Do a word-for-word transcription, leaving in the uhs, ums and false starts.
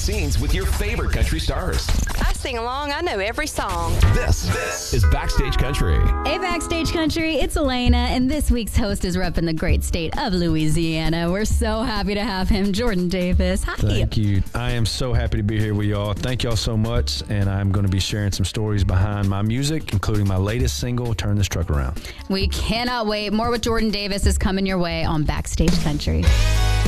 scenes with your favorite country stars. I sing along. I know every song. This, this is Backstage Country. Hey, Backstage Country, it's Elena, and this week's host is repping the great state of Louisiana. We're so happy to have him, Jordan Davis. Hi. Thank you. I am so happy to be here with y'all. Thank y'all so much, and I'm going to be sharing some stories behind my music, including my latest single, Turn This Truck Around. We cannot wait. More with Jordan Davis is coming your way on Backstage Country.